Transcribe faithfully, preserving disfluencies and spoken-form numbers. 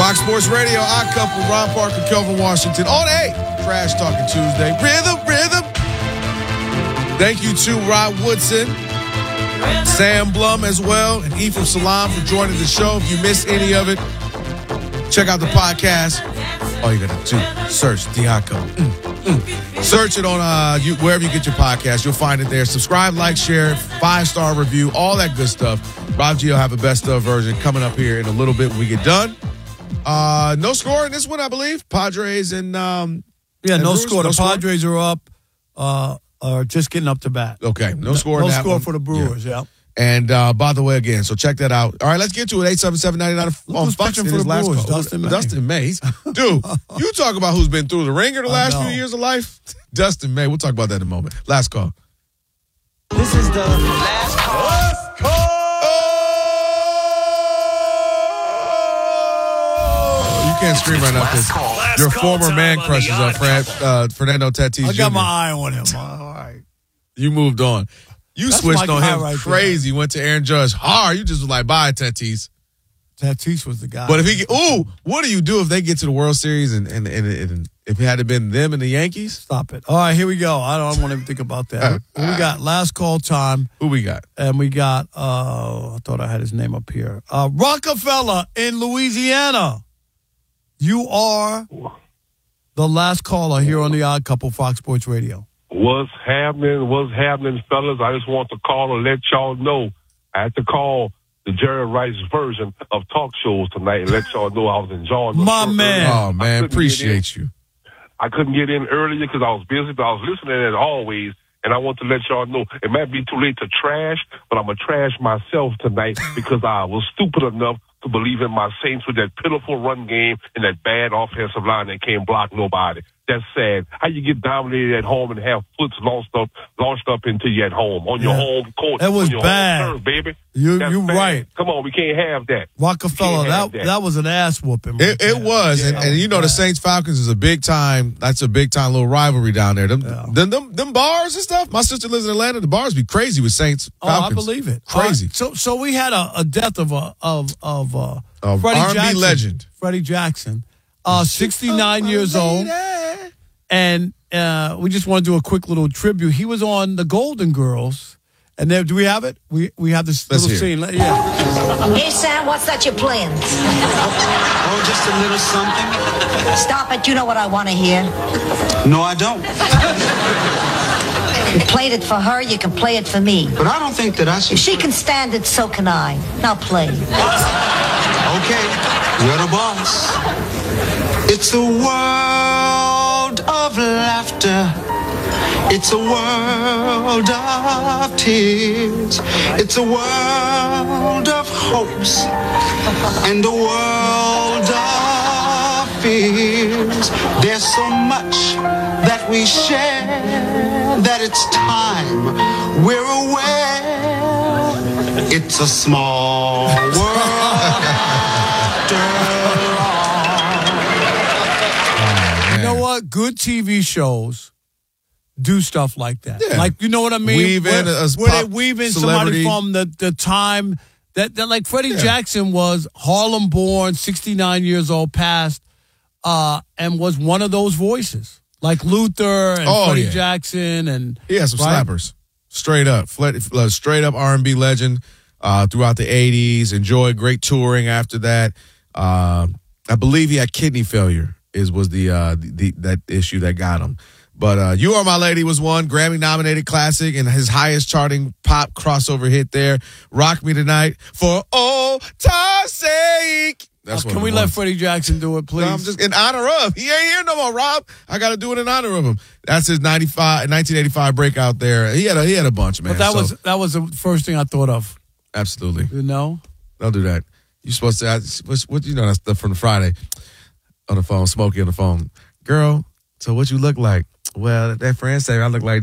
Fox Sports Radio, Odd Couple, Ron Parker, Kelvin Washington on a Trash Talking Tuesday. Rhythm, rhythm. Thank you to Rod Woodson, Sam Blum as well, and Ephraim Salam for joining the show. If you missed any of it, check out the podcast. All you got to do, search The Odd Couple. Mm, mm. Search it on uh, you, wherever you get your podcast. You'll find it there. Subscribe, like, share, five-star review, all that good stuff. Rob G will have a best-of version coming up here in a little bit when we get done. Uh, no score in this one, I believe. Padres and um, yeah, and no Brewers, score. no The score? Padres are up, uh, are just getting up to bat. Okay, no score. No in that score one. for the Brewers. Yeah. yeah. And uh, by the way, again, so check that out. All right, let's get to it. eight seven seven, nine nine on Who's Fox. pitching in for his the last Brewers? call. Dustin May. Dustin May. Dude, you talk about who's been through the ringer the last few years of life. Dustin May. We'll talk about that in a moment. Last call. This is the last call. Last call. You can't scream right now because your former man crushes on Fran, uh, Fernando Tatis I got Junior my eye on him. All right. You moved on. You That's switched my on guy him right crazy. Went to Aaron Judge hard. You just was like, bye, Tatis. Tatis was the guy. But if he get, ooh, what do you do if they get to the World Series and and, and, and if it had been them and the Yankees? Stop it. All right, here we go. I don't want to think about that. we got last call time. Who we got? And we got, uh, I thought I had his name up here. Uh, Rockefeller in Louisiana. You are the last caller here on the Odd Couple Fox Sports Radio. What's happening? What's happening, fellas? I just want to call and let y'all know. I had to call the Jerry Rice version of talk shows tonight and let y'all know I was enjoying the My show man. Oh, man, appreciate you. I couldn't get in earlier because I was busy, but I was listening as always. And I want to let y'all know it might be too late to trash, but I'm going to trash myself tonight because I was stupid enough to believe in my Saints with that pitiful run game and that bad offensive line that can't block nobody. That's sad. How you get dominated at home and have foots launched up, launched up into you at home on your Yeah. home court. That was on your bad. Home turf, baby. You, That's you're bad. right. Come on, we can't have that. Rockefeller, We can't that, have that was an ass whooping. It, it was, Yeah, and, that and was you know the bad. Saints Falcons is a big time. That's a big time little rivalry down there. Them, Yeah. them, them, them bars and stuff. My sister lives in Atlanta. The bars be crazy with Saints Oh, I Falcons. believe it. Crazy. All right, so, so we had a, a death of a of of uh, Of Freddie R and B Jackson, legend. Freddie Jackson, uh, sixty-nine years old, and uh, we just want to do a quick little tribute. He was on the Golden Girls, and there. Do we have it? We we have this Let's little hear scene. Yeah. Hey, Sam, what's that you're playing? Oh, just a little something. Stop it. You know what I want to hear. No, I don't. You played it for her, you can play it for me. But I don't think that I should. If she can stand it, so can I. Now play. Okay, you're the boss. It's a world of laughter. It's a world of tears. It's a world of hopes and a world of fears. There's so much that we share that it's time we're aware. It's a small world after all. You know what? Good T V shows do stuff like that. Yeah. Like, you know what I mean? Weave where, in a- a where they pop weave in celebrity. somebody from the, the time that, that like Freddie Yeah. Jackson was Harlem born, sixty-nine years old, passed, uh, and was one of those voices. Like Luther and Oh, Freddie yeah. Jackson and He had some right? slappers. Straight up. Fle- uh, straight up R and B legend uh, throughout the eighties. Enjoyed great touring after that. Uh, I believe he had kidney failure is was the, uh, the, the that issue that got him. But uh, You Are My Lady was one Grammy-nominated classic and his highest charting pop crossover hit there. Rock Me Tonight for old time's sake. That's Uh, what can we it let was. Freddie Jackson do it, please? No, I'm just in honor of. He ain't here no more, Rob. I got to do it in honor of him. That's his ninety-five, nineteen eighty-five breakout there. He had a, he had a bunch, man. but that So, was that was the first thing I thought of. absolutely. You know? Don't do that. You're supposed to. What's, what you know? That's stuff from the Friday on the phone. Smokey on the phone. Girl, so what you look like? Well, that friend said I look like